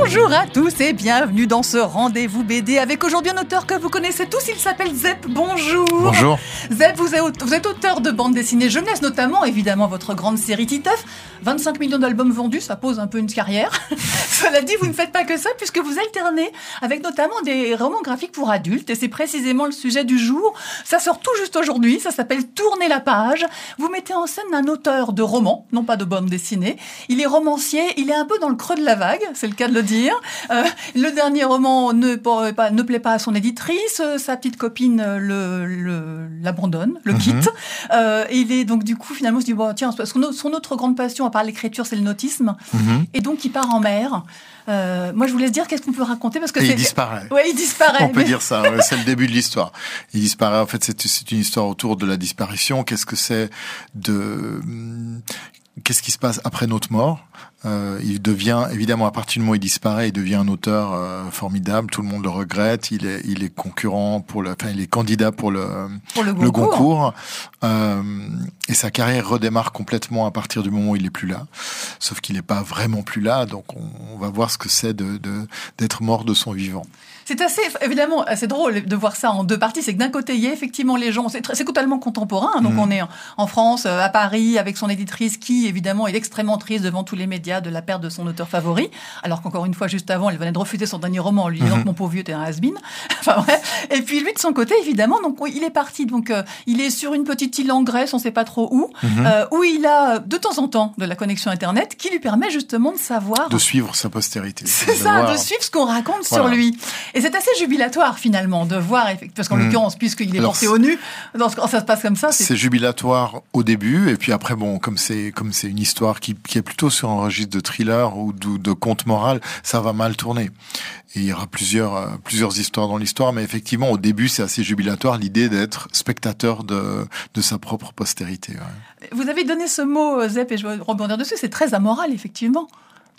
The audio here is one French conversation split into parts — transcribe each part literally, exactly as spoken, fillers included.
Bonjour à tous et bienvenue dans ce rendez-vous B D avec aujourd'hui un auteur que vous connaissez tous, il s'appelle Zep. Bonjour. Bonjour. Zep, vous êtes, vous êtes auteur de bande dessinée jeunesse, notamment évidemment votre grande série Titeuf. vingt-cinq millions d'albums vendus, ça pose un peu une carrière. Cela dit, vous ne faites pas que ça puisque vous alternez avec notamment des romans graphiques pour adultes et c'est précisément le sujet du jour. Ça sort tout juste aujourd'hui, ça s'appelle Tournez la page. Vous mettez en scène un auteur de romans, non pas de bande dessinée. Il est romancier, il est un peu dans le creux de la vague, c'est le cas de le dire. Euh, le dernier roman ne, pas, ne plaît pas à son éditrice, sa petite copine le, le, l'abandonne, le quitte. Mm-hmm. Euh, et il est donc du coup finalement, il se dit bon tiens, parce que son autre grande passion à part l'écriture, c'est le nautisme. Mm-hmm. Et donc il part en mer. Euh, moi, je vous laisse dire qu'est-ce qu'on peut raconter parce que et c'est... il disparaît. Ouais, il disparaît. On peut mais... dire ça. Ouais, c'est le début de l'histoire. Il disparaît. En fait, c'est, c'est une histoire autour de la disparition. Qu'est-ce que c'est de Qu'est-ce qui se passe après notre mort? Euh, il devient, évidemment, à partir du moment où il disparaît, il devient un auteur euh, formidable. Tout le monde le regrette. Il est, il est concurrent pour le, enfin, il est candidat pour le, pour le, le Goncourt. Euh, et sa carrière redémarre complètement à partir du moment où il est plus là. Sauf qu'il n'est pas vraiment plus là. Donc, on, on va voir ce que c'est de, de, d'être mort de son vivant. C'est assez, évidemment, assez drôle de voir ça en deux parties. C'est que d'un côté, il y a effectivement les gens, c'est, c'est totalement contemporain. Donc, mmh. on est en, en France, à Paris, avec son éditrice qui, évidemment, est extrêmement triste devant tous les médias de la perte de son auteur favori. Alors qu'encore une fois, juste avant, elle venait de refuser son dernier roman en lui disant mmh. que mon pauvre vieux était un has-been. Enfin, ouais. Et puis, lui, de son côté, évidemment, donc, il est parti. Donc, euh, il est sur une petite île en Grèce, on ne sait pas trop où, mmh. euh, où il a, de temps en temps, de la connexion Internet qui lui permet justement de savoir. De suivre sa postérité. C'est ça, voir... de suivre ce qu'on raconte voilà. sur lui. Et c'est assez jubilatoire, finalement, de voir, parce qu'en mmh. l'occurrence, puisqu'il est Alors, porté au nu, quand ça se passe comme ça, c'est... C'est jubilatoire au début, et puis après, bon, comme c'est, comme c'est une histoire qui, qui est plutôt sur un registre de thriller ou de, de conte moral, ça va mal tourner. Et il y aura plusieurs, euh, plusieurs histoires dans l'histoire, mais effectivement, au début, c'est assez jubilatoire, l'idée d'être spectateur de, de sa propre postérité. Ouais. Vous avez donné ce mot, Zep, et je vais rebondir dessus, c'est très amoral, effectivement.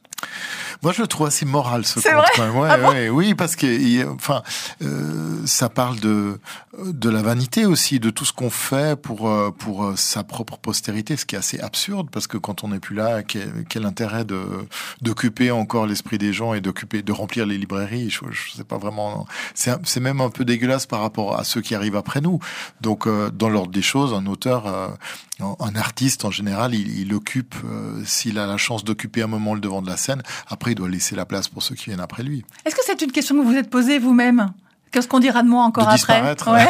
Moi, je le trouve assez moral, ce c'est conte. Vrai Ouais, ah bon ouais, oui, parce que, il, enfin, euh, ça parle de de la vanité aussi, de tout ce qu'on fait pour pour sa propre postérité, ce qui est assez absurde, parce que quand on n'est plus là, quel, quel intérêt de d'occuper encore l'esprit des gens et d'occuper, de remplir les librairies. Je, je sais pas vraiment. C'est c'est même un peu dégueulasse par rapport à ceux qui arrivent après nous. Donc, euh, dans l'ordre des choses, un auteur, euh, un artiste en général, il, il occupe, euh, s'il a la chance d'occuper un moment le devant de la scène. Après, il doit laisser la place pour ceux qui viennent après lui. Est-ce que c'est une question que vous vous êtes posée vous-même ? Qu'est-ce qu'on dira de moi encore de après ? Disparaître. Ouais.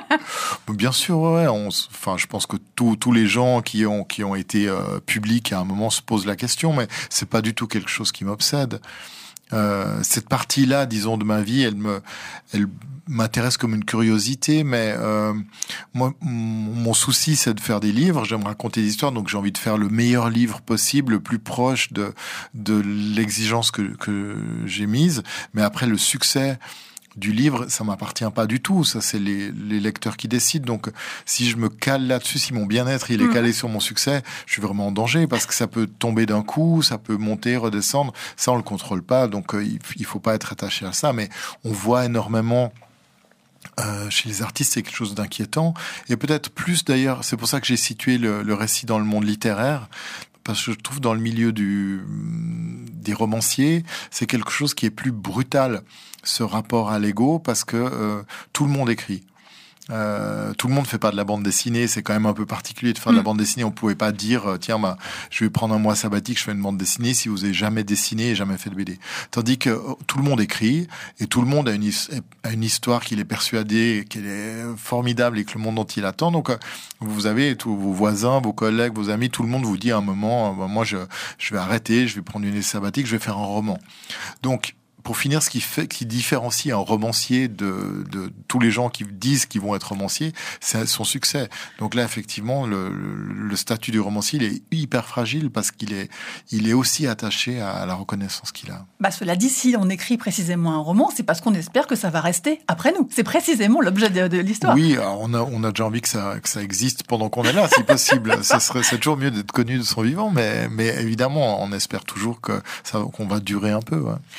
Bien sûr, ouais. On, enfin, je pense que tous tous les gens qui ont qui ont été euh, publics à un moment se posent la question, mais c'est pas du tout quelque chose qui m'obsède. Euh, cette partie-là, disons, de ma vie, elle me, elle m'intéresse comme une curiosité, mais euh, moi, mon souci, c'est de faire des livres. J'aime raconter des histoires, donc j'ai envie de faire le meilleur livre possible, le plus proche de de l'exigence que que j'ai mise. Mais après, le succès du livre, ça m'appartient pas du tout. Ça, c'est les, les lecteurs qui décident. Donc, si je me cale là-dessus, si mon bien-être il est calé mmh. sur mon succès, je suis vraiment en danger parce que ça peut tomber d'un coup, ça peut monter, redescendre. Ça, on le contrôle pas. Donc, euh, il, il faut pas être attaché à ça. Mais on voit énormément euh, chez les artistes, c'est quelque chose d'inquiétant. Et peut-être plus d'ailleurs, c'est pour ça que j'ai situé le, le récit dans le monde littéraire. Parce que je trouve dans le milieu du, des romanciers, c'est quelque chose qui est plus brutal, ce rapport à l'ego, parce que euh, tout le monde écrit. Euh, tout le monde fait pas de la bande dessinée, c'est quand même un peu particulier de faire mmh. de la bande dessinée. On pouvait pas dire tiens, bah, je vais prendre un mois sabbatique, je fais une bande dessinée si vous avez jamais dessiné et jamais fait de B D. Tandis que euh, tout le monde écrit et tout le monde a une, a une histoire qu'il est persuadé qu'elle est formidable et que le monde entier l'attend. Donc euh, vous avez tous vos voisins, vos collègues, vos amis, tout le monde vous dit à un moment, euh, bah, moi je je vais arrêter, je vais prendre une année sabbatique, je vais faire un roman. Donc pour finir, ce qui fait, qui différencie un romancier de, de tous les gens qui disent qu'ils vont être romanciers, c'est son succès. Donc là, effectivement, le, le statut du romancier, il est hyper fragile parce qu'il est, il est aussi attaché à la reconnaissance qu'il a. Bah, cela dit, si on écrit précisément un roman, c'est parce qu'on espère que ça va rester après nous. C'est précisément l'objet de, de l'histoire. Oui, alors on a, on a déjà envie que ça, que ça existe pendant qu'on est là, si possible. Ça serait, c'est toujours mieux d'être connu de son vivant, mais, mais évidemment, on espère toujours que ça, qu'on va durer un peu. Ouais. Cela dit, alors,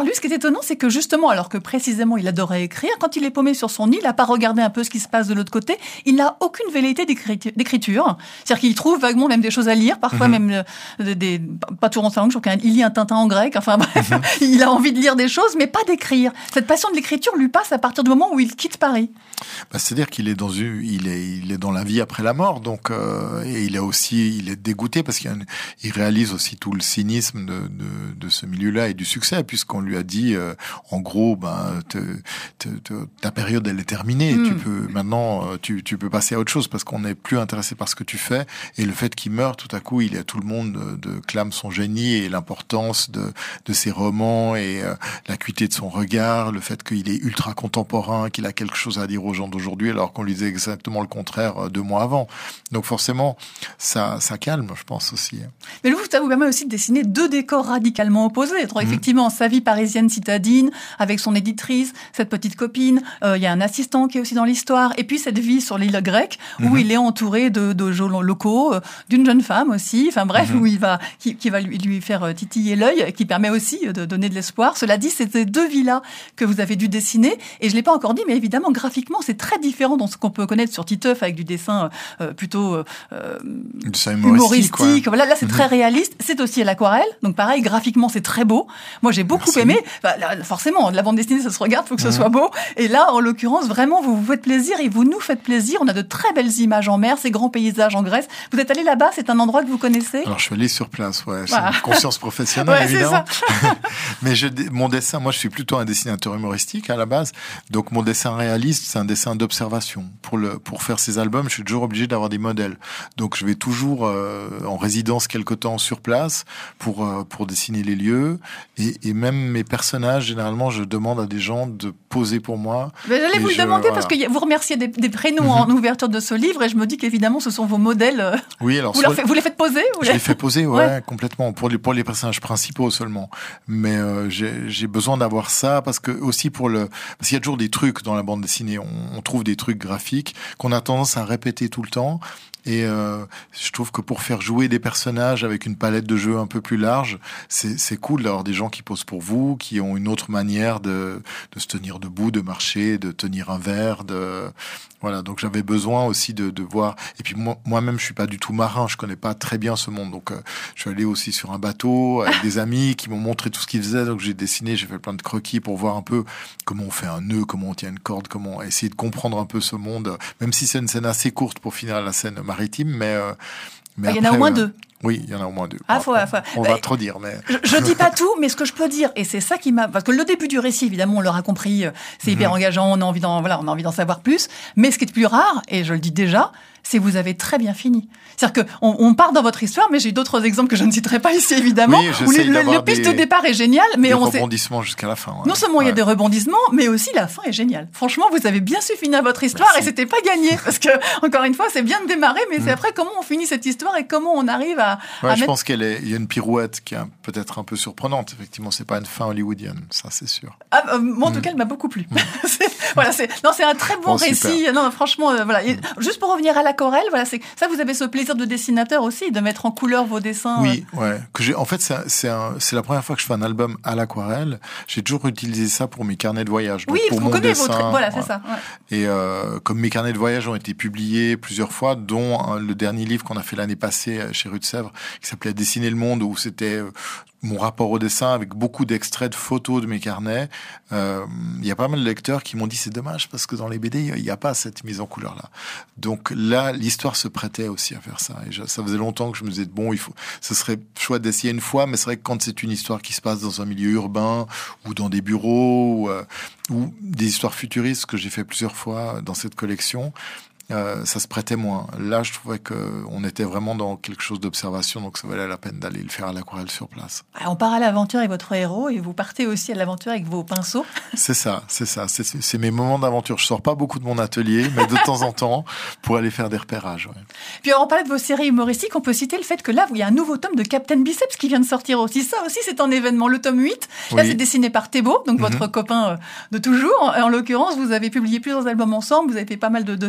lui, ce qui est étonnant, c'est que justement, alors que précisément il adorait écrire, quand il est paumé sur son île, à part regarder un peu ce qui se passe de l'autre côté, il n'a aucune velléité d'écriture. C'est-à-dire qu'il trouve vaguement même des choses à lire, parfois mm-hmm. même euh, des, pas toujours en sa langue, je crois qu'il lit un Tintin en grec, enfin bref, mm-hmm. il a envie de lire des choses, mais pas d'écrire. Cette passion de l'écriture lui passe à partir du moment où il quitte Paris. Bah, c'est-à-dire qu'il est dans une, il est, il est dans la vie après la mort, donc euh, et il a aussi, il est dégoûté parce qu'il y a une, il réalise aussi tout le cynisme de, de, de ce milieu-là et du succès, puisqu'on lui a dit, euh, en gros, ben, te, te, te, ta période elle est terminée, mm. tu peux maintenant, tu, tu peux passer à autre chose parce qu'on n'est plus intéressé par ce que tu fais. Et le fait qu'il meure, tout à coup, il y a tout le monde de, de clame son génie et l'importance de, de ses romans et euh, l'acuité de son regard, le fait qu'il est ultra contemporain, qu'il a quelque chose à dire aux gens d'aujourd'hui, alors qu'on lui disait exactement le contraire deux mois avant. Donc forcément, ça, ça calme, je pense aussi. Mais vous, ça vous permet aussi de dessiner deux décors radicalement opposés. Mmh. Effectivement, sa vie parisienne citadine, avec son éditrice, cette petite copine, il euh, y a un assistant qui est aussi dans l'histoire, et puis cette vie sur l'île grecque, où mmh. il est entouré de, de gens locaux, euh, d'une jeune femme aussi, enfin bref, mmh. où il va, qui, qui va lui, lui faire titiller l'œil, qui permet aussi de donner de l'espoir. Cela dit, c'est ces deux vies-là que vous avez dû dessiner, et je l'ai pas encore dit, mais évidemment, graphiquement, c'est très différent dans ce qu'on peut connaître sur Titeuf avec du dessin euh, plutôt euh, dessin humoristique. humoristique. Voilà, là, c'est mmh. très réaliste. C'est aussi à l'aquarelle. Donc, pareil, graphiquement, c'est très beau. Moi, j'ai beaucoup Merci. aimé. Enfin, là, forcément, de la bande dessinée, ça se regarde, faut que mmh. ce soit beau. Et là, en l'occurrence, vraiment, vous vous faites plaisir et vous nous faites plaisir. On a de très belles images en mer, ces grands paysages en Grèce. Vous êtes allé là-bas, c'est un endroit que vous connaissez? Alors, je suis allé sur place, ouais. C'est voilà. une conscience professionnelle, ouais, évidemment. Mais je, mon dessin, moi, je suis plutôt un dessinateur humoristique à la base. Donc, mon dessin réaliste, c'est un dessin d'observation. Pour le, pour faire ces albums, je suis toujours obligé d'avoir des modèles. Donc, je vais toujours euh, en résidence quelque temps sur place pour euh, pour dessiner les lieux et, et même mes personnages. Généralement, je demande à des gens de poser pour moi. Mais j'allais vous le demander voilà. parce que vous remerciez des, des prénoms mm-hmm. en ouverture de ce livre et je me dis qu'évidemment, ce sont vos modèles. Oui, alors vous, leur fait, vous les faites poser? Vous je les... les fais poser, ouais, ouais, complètement pour les pour les personnages principaux seulement. Mais euh, j'ai j'ai besoin d'avoir ça parce que aussi pour le parce qu'il y a toujours des trucs dans la bande dessinée. On, on trouve des trucs graphiques qu'on a tendance à répéter tout le temps. Et euh, je trouve que pour faire jouer des personnages avec une palette de jeux un peu plus large, c'est, c'est cool d'avoir des gens qui posent pour vous, qui ont une autre manière de, de se tenir debout, de marcher, de tenir un verre, de voilà. Donc j'avais besoin aussi de, de voir. Et puis moi, moi-même, je suis pas du tout marin, je connais pas très bien ce monde. Donc euh, je suis allé aussi sur un bateau avec des amis qui m'ont montré tout ce qu'ils faisaient. Donc j'ai dessiné, j'ai fait plein de croquis pour voir un peu comment on fait un nœud, comment on tient une corde, comment essayer de comprendre un peu ce monde. Même si c'est une scène assez courte pour finir la scène maritime, mais euh, mais il après, y en a au moins euh, deux. Oui, il y en a au moins deux. Ah, faut, on faut. on bah, va trop dire, mais je, je dis pas tout, mais ce que je peux dire, et c'est ça qui m'a, parce que le début du récit, évidemment, on l'aura compris, c'est hyper mm-hmm. engageant, on a envie d'en, voilà, on a envie d'en savoir plus. Mais ce qui est plus rare, et je le dis déjà, c'est que vous avez très bien fini. C'est-à-dire que on, on part dans votre histoire, mais j'ai d'autres exemples que je ne citerai pas ici, évidemment. Oui, où le, le, le piste des, de départ est génial, mais des on rebondissements jusqu'à la fin. Ouais. Non seulement ouais. il y a des rebondissements, mais aussi la fin est géniale. Franchement, vous avez bien su finir votre histoire. Merci. Et c'était pas gagné, parce que encore une fois, c'est bien de démarrer, mais mm. c'est après comment on finit cette histoire et comment on arrive à. Ouais, à je mettre... pense qu'elle est. Il y a une pirouette qui est peut-être un peu surprenante. Effectivement, c'est pas une fin hollywoodienne, ça c'est sûr. Ah, euh, moi en mm. tout cas, elle m'a beaucoup plu. Mm. c'est, voilà, c'est non, c'est un très bon, bon récit. Super. Non, franchement, euh, voilà. Et juste pour revenir à l'aquarelle, voilà, c'est ça, vous avez ce plaisir de dessinateur aussi, de mettre en couleur vos dessins. Oui, euh... ouais. Que j'ai. En fait, c'est c'est, un, c'est la première fois que je fais un album à l'aquarelle. J'ai toujours utilisé ça pour mes carnets de voyage. Donc oui, pour vous mon connaissez dessin, votre. Voilà, ouais. c'est ça. Ouais. Et euh, comme mes carnets de voyage ont été publiés plusieurs fois, dont hein, le dernier livre qu'on a fait l'année passée chez Rue de Sèvres, qui s'appelait Dessiner le monde, où c'était euh, mon rapport au dessin avec beaucoup d'extraits de photos de mes carnets. Il euh, y a pas mal de lecteurs qui m'ont dit c'est dommage parce que dans les B D il n'y a pas cette mise en couleur là. Donc là l'histoire se prêtait aussi à faire ça. Et je, ça faisait longtemps que je me disais bon il faut, ce serait chouette d'essayer une fois, mais c'est vrai que quand c'est une histoire qui se passe dans un milieu urbain ou dans des bureaux ou, euh, ou des histoires futuristes que j'ai fait plusieurs fois dans cette collection. Euh, ça se prêtait moins. Là, je trouvais qu'on était vraiment dans quelque chose d'observation, donc ça valait la peine d'aller le faire à l'aquarelle sur place. On part à l'aventure avec votre héros et vous partez aussi à l'aventure avec vos pinceaux. C'est ça, c'est ça. C'est, c'est mes moments d'aventure. Je sors pas beaucoup de mon atelier, mais de temps en temps, pour aller faire des repérages. Ouais. Puis alors, on parlait de vos séries humoristiques, on peut citer le fait que là, il y a un nouveau tome de Captain Biceps qui vient de sortir aussi. Ça aussi, c'est un événement. Le tome huit, là, oui. c'est dessiné par Thébault, donc mm-hmm. votre copain de toujours. En l'occurrence, vous avez publié plusieurs albums ensemble, vous avez fait pas mal de, de séries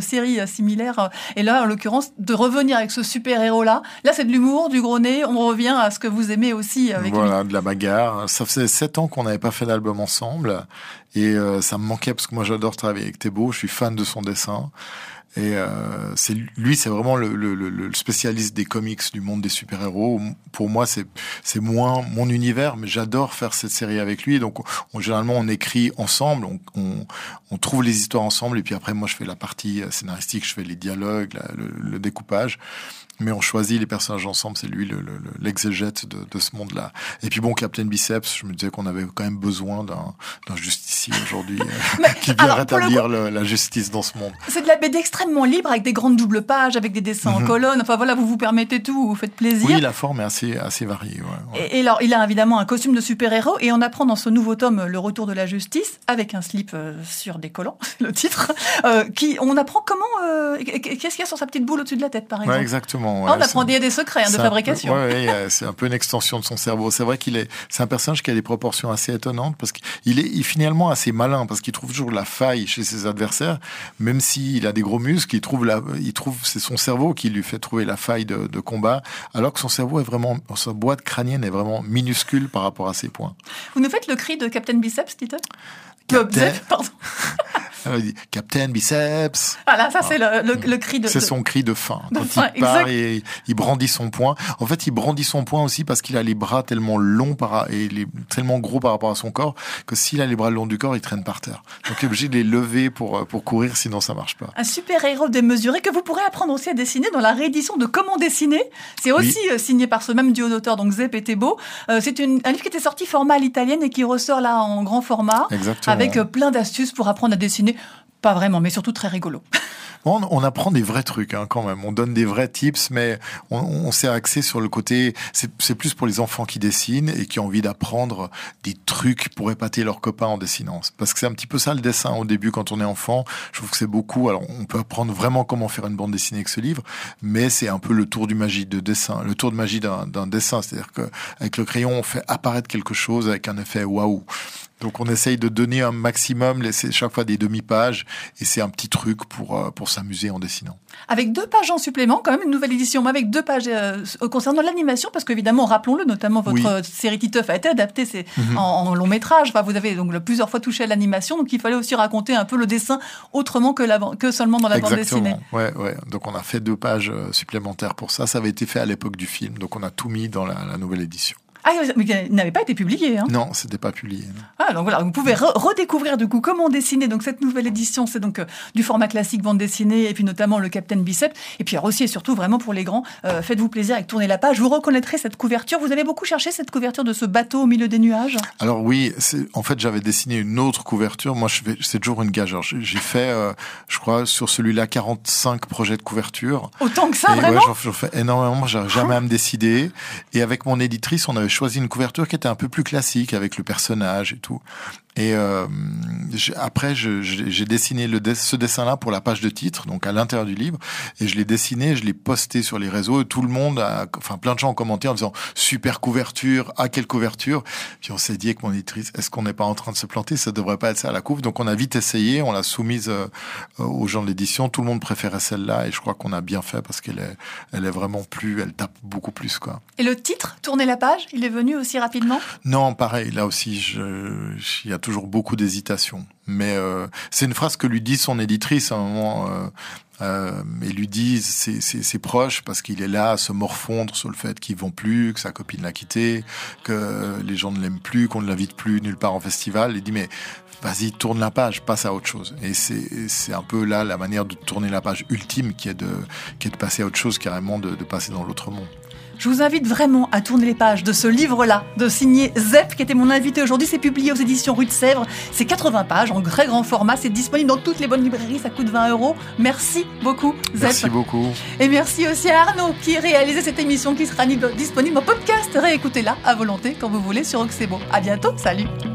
similaire. Et là, en l'occurrence, de revenir avec ce super-héros-là. Là, c'est de l'humour, du gros nez. On revient à ce que vous aimez aussi avec voilà, lui. de la bagarre. Ça faisait sept ans qu'on n'avait pas fait d'album ensemble. Et euh, ça me manquait parce que moi, j'adore travailler avec Thébault. Je suis fan de son dessin. Et euh, c'est lui, c'est vraiment le, le, le spécialiste des comics du monde des super-héros. Pour moi, c'est c'est moins mon univers, mais j'adore faire cette série avec lui. Donc, on, généralement, on écrit ensemble, on, on, on trouve les histoires ensemble, et puis après, moi, je fais la partie scénaristique, je fais les dialogues, la, le, le découpage. Mais on choisit les personnages ensemble, c'est lui le, le, l'exégète de, de ce monde-là. Et puis bon, Captain Biceps, je me disais qu'on avait quand même besoin d'un, d'un justicier aujourd'hui euh, qui vient alors, rétablir le coup, le, la justice dans ce monde. C'est de la B D extrêmement libre, avec des grandes doubles pages, avec des dessins mm-hmm. en colonne. Enfin voilà, vous vous permettez tout, vous faites plaisir. Oui, la forme est assez, assez variée. Ouais, ouais. Et, et alors, il a évidemment un costume de super-héros, et on apprend dans ce nouveau tome Le Retour de la Justice, avec un slip euh, sur des collants, le titre, euh, qui, on apprend comment, euh, qu'est-ce qu'il y a sur sa petite boule au-dessus de la tête, par exemple. Ouais, exactement. Ouais, oh, on apprend des, des secrets hein, de fabrication. Oui, ouais, c'est un peu une extension de son cerveau. C'est vrai qu'il est, c'est un personnage qui a des proportions assez étonnantes parce qu'il est il, finalement assez malin parce qu'il trouve toujours la faille chez ses adversaires, même s'il a des gros muscles, il trouve la, il trouve, c'est son cerveau qui lui fait trouver la faille de, de combat, alors que son cerveau est vraiment, sa boîte crânienne est vraiment minuscule par rapport à ses points. Vous nous faites le cri de Captain Biceps, Tito? Captain... Pardon. Alors, il dit Captain Biceps. Voilà, ça c'est le, le, le cri de. C'est de... son cri de faim. De Quand faim, il part exact. et il brandit son poing. En fait, il brandit son poing aussi parce qu'il a les bras tellement longs par, et les, tellement gros par rapport à son corps que s'il a les bras le long du corps, il traîne par terre. Donc il est obligé de les lever pour pour courir, sinon ça marche pas. Un super héros démesuré que vous pourrez apprendre aussi à dessiner dans la réédition de Comment dessiner. C'est aussi oui. signé par ce même duo d'auteurs, donc Zep et Thébault. Euh, c'est une, un livre qui était sorti format à l'italienne et qui ressort là en grand format. Exactement. Avec euh, plein d'astuces pour apprendre à dessiner. Pas vraiment, mais surtout très rigolo. Bon, on apprend des vrais trucs hein, quand même. On donne des vrais tips, mais on, on s'est axé sur le côté. C'est, c'est plus pour les enfants qui dessinent et qui ont envie d'apprendre des trucs pour épater leurs copains en dessinant. Parce que c'est un petit peu ça le dessin au début quand on est enfant. Je trouve que c'est beaucoup. Alors, on peut apprendre vraiment comment faire une bande dessinée avec ce livre, mais c'est un peu le tour du magie de dessin, le tour de magie d'un, d'un dessin. C'est-à-dire que avec le crayon, on fait apparaître quelque chose avec un effet waouh. Donc on essaye de donner un maximum, laisser chaque fois des demi-pages, et c'est un petit truc pour pour s'amuser en dessinant. Avec deux pages en supplément, quand même une nouvelle édition, mais avec deux pages euh, concernant l'animation, parce qu'évidemment, rappelons-le, notamment votre oui. série Titeuf a été adaptée c'est mm-hmm. en, en long métrage. Enfin, vous avez donc plusieurs fois touché à l'animation, donc il fallait aussi raconter un peu le dessin autrement que, la, que seulement dans la Exactement. bande dessinée. Ouais, ouais. Donc on a fait deux pages supplémentaires pour ça. Ça avait été fait à l'époque du film, donc on a tout mis dans la, la nouvelle édition. Ah, mais il n'avait pas été publié, hein. Non, c'était pas publié. Non. Ah, donc voilà, vous pouvez re- redécouvrir du coup comment dessiner. Donc cette nouvelle édition, c'est donc euh, du format classique bande dessinée et puis notamment le Captain Biceps. Et puis alors aussi et surtout vraiment pour les grands, euh, faites-vous plaisir avec tourner la page. Vous reconnaîtrez cette couverture. Vous avez beaucoup cherché cette couverture de ce bateau au milieu des nuages. Alors oui, c'est, en fait j'avais dessiné une autre couverture. Moi, je fais, c'est toujours une gageure. J'ai, j'ai fait, euh, je crois, sur celui-là quarante-cinq projets de couverture. Autant que ça, et vraiment. Ouais, j'en, j'en fais énormément. Moi, j'arrive jamais à me décider. Et avec mon éditrice, on avait choisi une couverture qui était un peu plus classique avec le personnage et tout. Et euh, j'ai, après, je, j'ai, j'ai dessiné le de, ce dessin-là pour la page de titre, donc à l'intérieur du livre, et je l'ai dessiné, je l'ai posté sur les réseaux, et tout le monde, a, enfin plein de gens ont commenté en disant super couverture, ah quelle couverture. Puis on s'est dit avec mon éditrice, est-ce qu'on n'est pas en train de se planter? Ça devrait pas être ça à la couve. Donc on a vite essayé, on l'a soumise euh, aux gens de l'édition. Tout le monde préférait celle-là, et je crois qu'on a bien fait parce qu'elle est, elle est vraiment plus, elle tape beaucoup plus quoi. Et le titre, tourner la page, il est venu aussi rapidement? Non, pareil. Là aussi, je, il y a toujours beaucoup d'hésitation. Mais euh, c'est une phrase que lui dit son éditrice à un moment. Euh, euh, et lui dit ses, ses, ses proches parce qu'il est là à se morfondre sur le fait qu'ils vont plus, que sa copine l'a quitté, que les gens ne l'aiment plus, qu'on ne l'invite plus nulle part en festival. Il dit mais vas-y, tourne la page, passe à autre chose. Et c'est, c'est un peu là la manière de tourner la page ultime qui est de, qui est de passer à autre chose, carrément de, de passer dans l'autre monde. Je vous invite vraiment à tourner les pages de ce livre-là, de signé Zep, qui était mon invité aujourd'hui. C'est publié aux éditions Rue de Sèvres. C'est quatre-vingts pages en très grand format. C'est disponible dans toutes les bonnes librairies. Ça coûte vingt euros. Merci beaucoup, Zep. Merci beaucoup. Et merci aussi à Arnaud qui réalisait cette émission qui sera disponible en podcast. Réécoutez-la à volonté quand vous voulez sur Oxébo. À bientôt. Salut.